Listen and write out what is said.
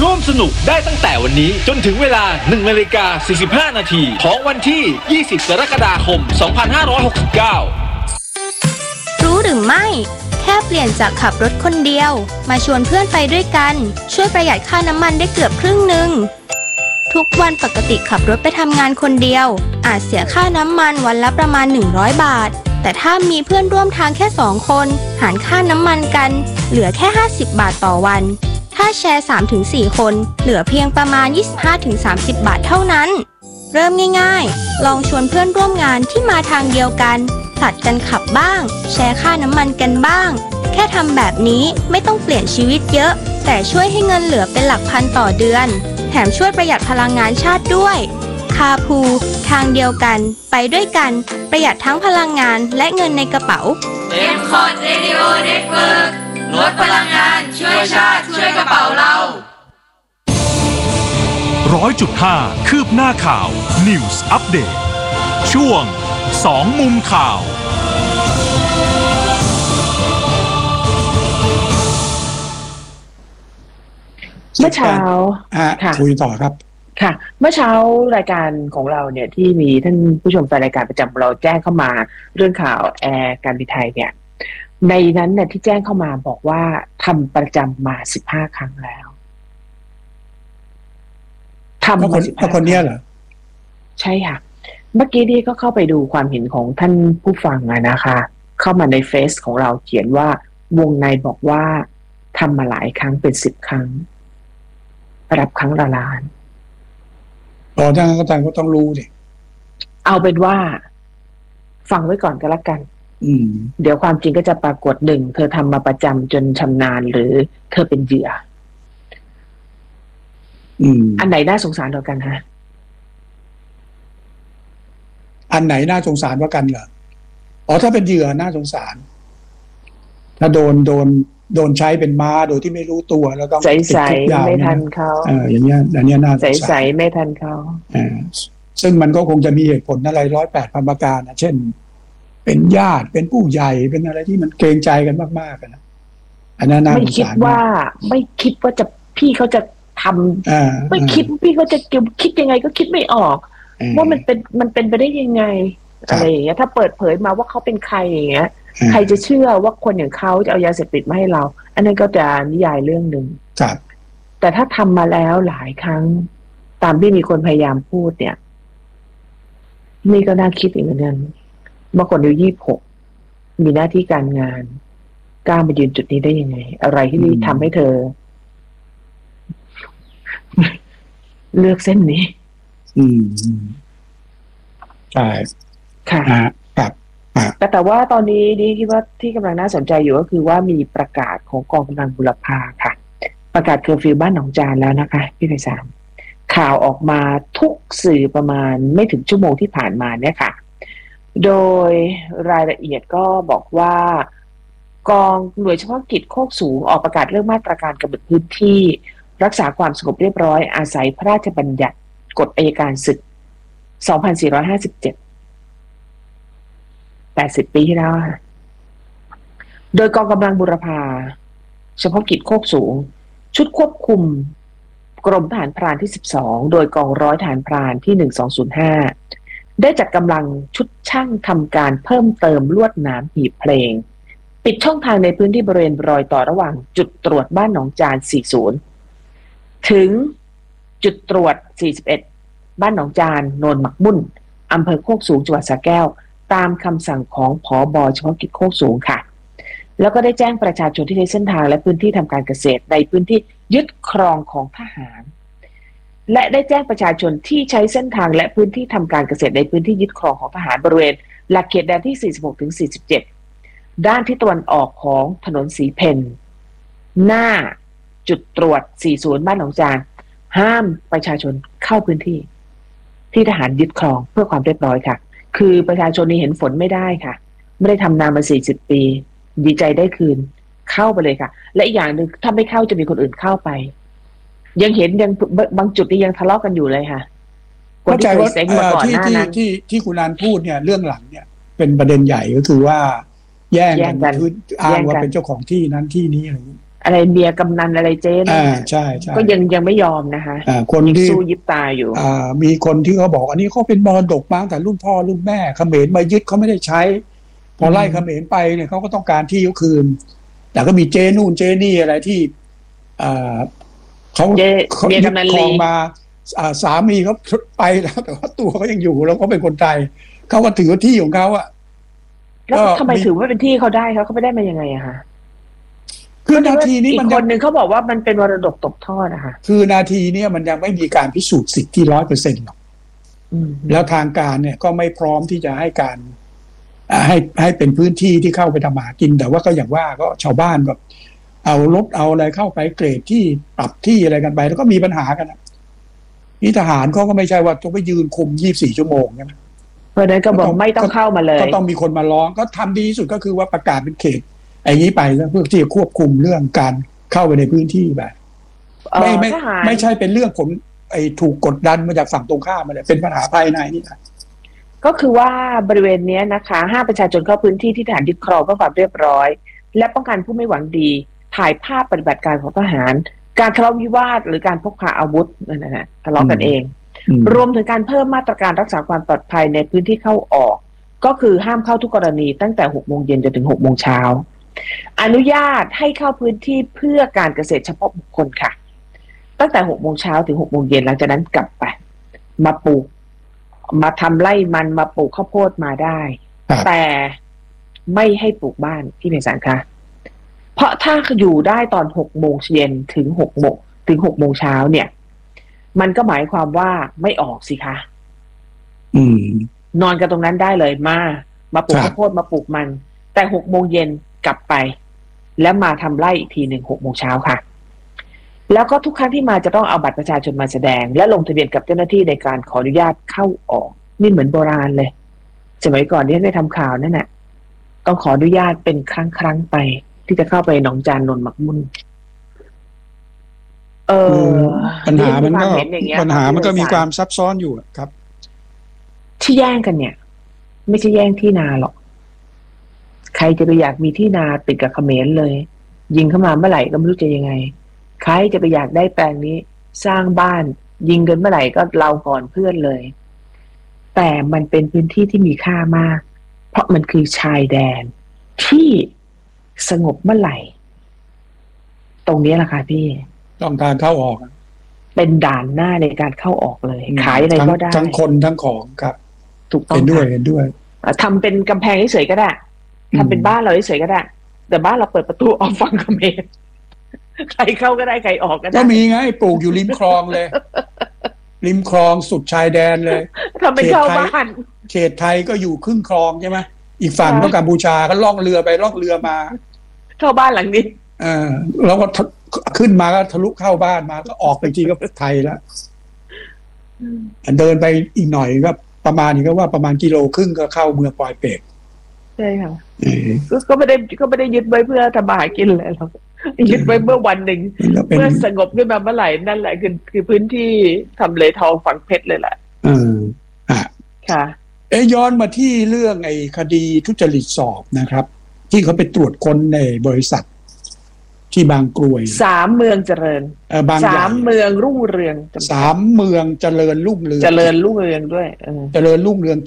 ร่วมสนุกได้ตั้งแต่วันนี้จนถึงเวลา 1:45 นาทีของวันที่ 20 กรกฎาคม 2569 รู้หรือไม่แค่เปลี่ยนจากขับรถคนเดียวมาชวนเพื่อนไปด้วยกันช่วยประหยัดค่าน้ำมันได้เกือบครึ่งหนึ่งทุกวันปกติขับรถไปทำงานคนเดียวอาจเสียค่าน้ำมันวันละประมาณ100 บาทแต่ถ้ามีเพื่อนร่วมทางแค่2 คนหารค่าน้ำมันกันเหลือแค่50 บาทต่อวันถ้าแชร์ 3-4 คนเหลือเพียงประมาณ 25-30 บาทเท่านั้นเริ่มง่ายๆลองชวนเพื่อนร่วมงานที่มาทางเดียวกันผลัดกันขับบ้างแชร์ค่าน้ำมันกันบ้างแค่ทำแบบนี้ไม่ต้องเปลี่ยนชีวิตเยอะแต่ช่วยให้เงินเหลือเป็นหลักพันต่อเดือนแถมช่วยประหยัดพลังงานชาติด้วยคาพูทางเดียวกันไปด้วยกันประหยัดทั้งพลังงานและเงินในกระเป๋า M-Cot Radio Network ลดพลังงานช่วยชาติช่วยกระเป๋าเรา 100.5 คืบหน้าข่าว News Update ช่วง2 มุมข่าวเมื่อเช้าค่ะคุยต่อครับค่ะเมื่อเช้ารายการของเราเนี่ยที่มีท่านผู้ชมแฟนรายการประจำเราแจ้งเข้ามาเรื่องข่าวแอร์การบินไทยเนี่ยในนั้นเนี่ยที่แจ้งเข้ามาบอกว่าทำประจำมา15 ครั้งแล้วทำมา15 คนนี้เหรอใช่ค่ะเมื่อกี้นี้ก็เข้าไปดูความเห็นของท่านผู้ฟังนะคะเข้ามาในเฟซของเราเขียนว่าวงในบอกว่าทำมาหลายครั้งเป็น10 ครั้งรับครั้งละล้านถ้างั้นก็ต้องรู้ดิเอาเป็นว่าฟังไว้ก่อนก็แล้วกันเดี๋ยวความจริงก็จะปรากฏ1เธอทำมาประจำจนชำนาญหรือเธอเป็นเหยื่ออันไหนน่าสงสารกว่ากันฮะอันไหนน่าสงสารกว่ากันเหรอถ้าเป็นเหยื่อน่าสงสารถ้าโดนใช้เป็นม้าโดยที่ไม่รู้ตัวแล้วต้องติดคุกยาวไม่ทันเขาอย่างเงี้ยน่าสงสารใสไม่ทันเขาซึ่งมันก็คงจะมีเหตุผลอะไร108 พันประการนะเช่นเป็นญาติเป็นผู้ใหญ่เป็นอะไรที่มันเกรงใจกันมากๆนะอันนั้นน่าสงสารไม่คิดว่าจะพี่เขาจะทำไม่คิดพี่เขาจะคิดยังไงก็คิดไม่ออกว่ามันเป็นไปได้ยังไงอะไรอย่างเงี้ยถ้าเปิดเผยมาว่าเขาเป็นใครอย่างเงี้ยใครจะเชื่อว่าคนอย่างเขาจะเอายาเสพติดมาให้เราอันนั้นก็จะนิยายเรื่องหนึ่งแต่ถ้าทำมาแล้วหลายครั้งตามที่มีคนพยายามพูดเนี่ยนี่ก็น่าคิดอีกเหมือนกันเมื่อคนอายุ26มีหน้าที่การงานกล้ามายืนจุดนี้ได้ยังไงอะไรที่ทำให้เธอเลือกเส้นนี้ใช่ค่ะแต่ว่าตอนนี้ดิคิดว่าที่กำลังน่าสนใจอยู่ก็คือว่ามีประกาศของกองกำลังบุรพาค่ะประกาศเคอร์ฟิวบ้านหนองจานแล้วนะคะพี่ไพศาลข่าวออกมาทุกสื่อประมาณไม่ถึงชั่วโมงที่ผ่านมาเนี่ยค่ะโดยรายละเอียดก็บอกว่ากองหน่วยเฉพาะกิจโคกสูงออกประกาศเรื่องมาตรการกำหนดพื้นที่รักษาความสงบเรียบร้อยอาศัยพระราชบัญญัติกฎอัยการศึก 2457 80 ปีที่แล้วโดยกองกำลังบุรพาเฉพาะกิจโคกสูงชุดควบคุมกรมทหารพรานที่12โดยกองร้อยทหารพรานที่1205ได้จัดกำลังชุดช่างทำการเพิ่มเติมลวดหนามหีบเพลงปิดช่องทางในพื้นที่บริเวณรอยต่อระหว่างจุดตรวจบ้านหนองจาน40ถึงจุดตรวจ41บ้านหนองจานโนนหมักมุ่นอำเภอโคกสูงจังหวัดสระแก้วตามคำสั่งของผบ.เฉพาะกิจโคกสูงค่ะแล้วก็ได้แจ้งประชาชนที่ใช้เส้นทางและพื้นที่ทำการเกษตรในพื้นที่ยึดครองของทหารและได้แจ้งประชาชนที่ใช้เส้นทางและพื้นที่ทำการเกษตรในพื้นที่ยึดครองของทหารบริเวณหลักเขตแดนที่46ถึง47ด้านที่ตะวันออกของถนนสีเพนหน้าจุดตรวจ40บ้านหนองจานห้ามประชาชนเข้าพื้นที่ที่ทหารยึดครองเพื่อความเรียบร้อยค่ะคือประชาชนนี่เห็นฝนไม่ได้ค่ะไม่ได้ทำนามา40 ปีดีใจได้คืนเข้าไปเลยค่ะและอีกอย่างหนึ่งถ้าไม่เข้าจะมีคนอื่นเข้าไปยังเห็นยังบางจุดนี่ยังทะเลาะกันอยู่เลยค่ะเข้าใจว่าที่คุณนันพูดเนี่ยเรื่องหลังเนี่ยเป็นประเด็นใหญ่ก็คือว่าแย่งกันคืออ้างว่าเป็นเจ้าของที่นั้นที่นี้อะไรอย่างนี้อะไรเมียกำนันอะไรเจ๊นะใช่ใช่ก็ยังไม่ยอมนะคะคนที่สู้ยิบตาอยู่มีคนที่เขาบอกอันนี้เขาเป็นมรดกมาตั้งแต่รุ่นพ่อรุ่นแม่เขมรมายึดเขาไม่ได้ใช้พอไล่เขมรไปเนี่ยเขาก็ต้องการที่เขาคืนแต่ก็มีเจนู่นเจนี่อะไรที่เขายึดครองมาสามีเขาไปแล้วแต่ว่าตัวเขายังอยู่แล้วเขาเป็นคนไทยเขาก็ถือที่ของเขาอะแล้วทำไมถือว่าเป็นที่เขาได้เขาไม่ได้มายังไงอะคะคือนาทีนี้มันคนหนึ่งเขาบอกว่ามันเป็นมรดกตกทอดอะค่ะคือนาทีนี้มันยังไม่มีการพิสูจน์สิทธิ์ที่100%หรอกแล้วทางการเนี่ยก็ไม่พร้อมที่จะให้การให้เป็นพื้นที่ที่เข้าไปทำหากินแต่ว่าก็อย่างว่าก็ชาวบ้านแบบเอารถเอาอะไรเข้าไปเกรดที่ปรับที่อะไรกันไปแล้วก็มีปัญหากันนี่ทหารเขาก็ไม่ใช่ว่าต้องไปยืนคุม24 ชั่วโมงใช่ไหมเพราะนั้นก็บอกไม่ต้องเข้ามาเลยก็ต้องมีคนมาร้องก็ทำดีที่สุดก็คือว่าประกาศเป็นเขตอย่างนี้ไปแล้วเพื่อที่จะควบคุมเรื่องการเข้าไปในพื้นที่แบบไม่ใช่เป็นเรื่องผลถูกกดดันมาจากฝั่งตรงข้ามมาเลยเป็นปัญหาภายในนี่นะก็คือว่าบริเวณนี้นะคะห้ามประชาชนเข้าพื้นที่ที่ทหารยึดครองเพื่อความเรียบร้อยและป้องกันผู้ไม่หวังดีถ่ายภาพปฏิบัติการของทหารการทะเลาะวิวาทหรือการพกพาอาวุธนั่นนะทะเลาะกันเองรวมถึงการเพิ่มมาตรการรักษาความปลอดภัยในพื้นที่เข้าออกก็คือห้ามเข้าทุกกรณีตั้งแต่6 โมงเย็นจนถึง6 โมงเช้าอนุญาตให้เข้าพื้นที่เพื่อการเกษตรเฉพาะบุคคลค่ะตั้งแต่6 โมงเช้าถึง6 โมงเย็นหลังจากนั้นกลับไปมาปลูกมาทำไร่มันมาปลูกข้าวโพดมาได้แต่ไม่ให้ปลูกบ้านที่เมษายนค่ะเพราะถ้าอยู่ได้ตอน6 โมงเย็นถึง6 โมงถึง6 โมงเช้าเนี่ยมันก็หมายความว่าไม่ออกสิคะนอนกันตรงนั้นได้เลยมาปลูกข้าวโพดมาปลูกมันแต่6 โมงเย็นกลับไปแล้วมาทำไร่อีกทีหนึ่ง6 โมงเช้าค่ะแล้วก็ทุกครั้งที่มาจะต้องเอาบัตรประชาชนมาแสดงและลงทะเบียนกับเจ้าหน้าที่ในการขออนุญาตเข้าออกนี่เหมือนโบราณเลยสมัยก่อนที่ได้ทำข่าวนั่นแหละต้องขออนุญาตเป็นครั้งไปที่จะเข้าไปหนองจานนนท์หมักมุ่นปัญหามันก็มีความซับซ้อนอยู่ครับที่แย่งกันเนี่ยไม่ใช่แย่งที่นาหรอกใครจะไปอยากมีที่นาติดกับเขมรเลยยิงเข้ามาเมื่อไหร่ก็ไม่รู้จะยังไงใครจะไปอยากได้แปลงนี้สร้างบ้านยิงกันเมื่อไหร่ก็เราก่อนเพื่อนเลยแต่มันเป็นพื้นที่ที่มีค่ามากเพราะมันคือชายแดนที่สงบเมื่อไหร่ตรงนี้แหละค่ะพี่ต้องการเข้าออกเป็นด่านหน้าในการเข้าออกเลยขายอะไรก็ได้ทั้งคนทั้งของครับถูกต้องเห็นด้วยทำเป็นกำแพงเฉยๆก็ได้ทำเป็นบ้านเราเฉยๆก็ได้แต่บ้านเราเปิดประตูออกฝั่งเขมรใครเข้าก็ได้ใครออกก็ได้ก็มีไงปลูกอยู่ริมคลองเลยริมคลองสุดชายแดนเลยทำเป็นเข้าบ้านเขตไทยก็อยู่ครึ่งคลองใช่ไหมอีกฝั่งก็กัมพูชาก็ล่องเรือไปล่องเรือมาเข้าบ้านหลังนี้แล้วก็ขึ้นมาก็ทะลุเข้าบ้านมาก็ออกไปจริงก็ไทยแล้วเดินไปอีกหน่อยก็ประมาณนี้ก็ว่าประมาณ1.5 กิโลก็เข้าเมืองปอยเปกใช่ค่ะก็ไม่ได้ยึดไว้เพื่อทำมาหากินเลยหรอกยึดไว้เมื่อวันหนึ่งเมื่อสงบขึ้นมาเมื่อไหร่นั่นแหละคือพื้นที่ทำเลทองฝังเพชรเลยแหละค่ะย้อนมาที่เรื่องคดีทุจริตสอบนะครับที่เขาไปตรวจค้นในบริษัทที่บางกรวย 3 เมืองเจริญ3 เมืองรุ่งเรือง 3 เมืองเจริญรุ่งเรืองเจริญรุ่งเรืองด้วยเจริญรุ่งเรือง